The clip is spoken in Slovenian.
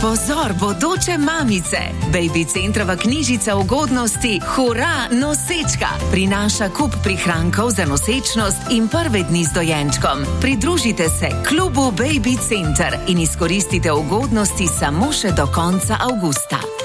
Pozor, bodoče mamice! Baby Centrova knjižica ugodnosti Hura nosečka prinaša kup prihrankov za nosečnost in prve dni z dojenčkom. Pridružite se klubu Baby Center in izkoristite ugodnosti samo še do konca avgusta.